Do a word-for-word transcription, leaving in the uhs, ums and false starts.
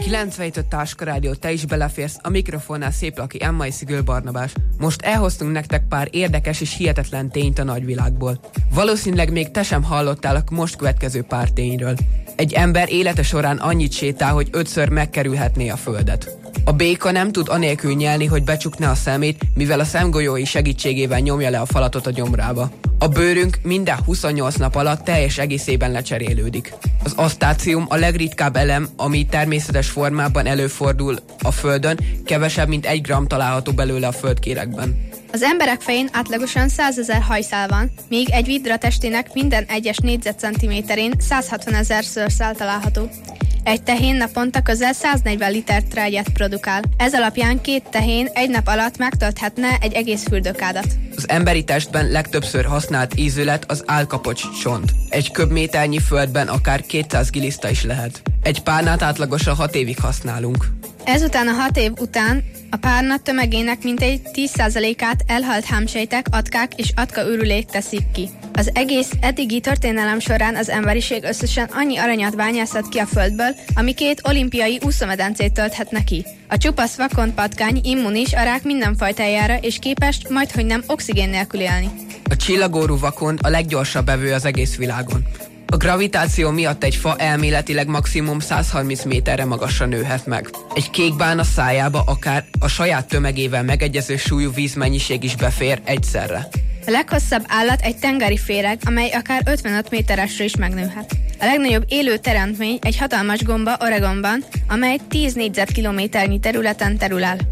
kilencvenhét Táska Rádió, te is beleférsz, a mikrofonnál Széplaki Emma és Szigő Barnabás. Most elhoztunk nektek pár érdekes és hihetetlen tényt a nagyvilágból. Valószínűleg még te sem hallottál a most következő pár tényről. Egy ember élete során annyit sétál, hogy ötször megkerülhetné a földet. A béka nem tud anélkül nyelni, hogy becsukne a szemét, mivel a szemgolyói segítségével nyomja le a falatot a gyomrába. A bőrünk minden huszonnyolc nap alatt teljes egészében lecserélődik. Az asztácium a legritkább elem, ami természetes formában előfordul a Földön, kevesebb mint egy gramm található belőle a földkéregben. Az emberek fején átlagosan százezer hajszál van, míg egy vidra testének minden egyes négyzetcentiméterén száz hatvanezer szőrszál található. Egy tehén naponta közel száznegyven liter trágyát produkál. Ez alapján két tehén egy nap alatt megtölthetne egy egész fürdőkádat. Az emberi testben legtöbbször használt ízület az állkapocs csont. Egy köbméternyi földben akár kétszáz giliszta is lehet. Egy párnát átlagosan hat évig használunk. Ezután a hat év után a párna tömegének mintegy tíz százalékát elhalt hámsejtek, atkák és atkaürülék teszik ki. Az egész eddigi történelem során az emberiség összesen annyi aranyat bányászott ki a földből, ami két olimpiai úszómedencét tölthetne ki. A csupasz vakonpatkány immunis a rák mindenfajtájára és képes majdhogy nem oxigén nélkül élni. A csillagórú vakond a leggyorsabb evő az egész világon. A gravitáció miatt egy fa elméletileg maximum száz harminc méterre magasra nőhet meg. Egy kékbálna szájába akár a saját tömegével megegyező súlyú vízmennyiség is befér egyszerre. A leghosszabb állat egy tengeri féreg, amely akár ötvenöt méteresre is megnőhet. A legnagyobb élő teremtmény egy hatalmas gomba Oregonban, amely tíz négyzetkilométernyi területen terül el.